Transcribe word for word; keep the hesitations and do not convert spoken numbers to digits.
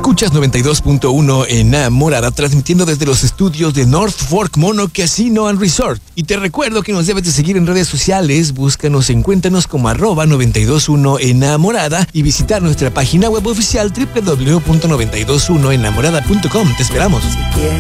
Escuchas noventa y dos punto uno Enamorada, transmitiendo desde los estudios de North Fork Mono Casino and Resort. Y te recuerdo que nos debes de seguir en redes sociales. Búscanos, encuéntranos como arroba noventa y dos punto uno Enamorada y visitar nuestra página web oficial doble u doble u doble u punto noventa y dos punto uno enamorada punto com. Te esperamos. Si quieres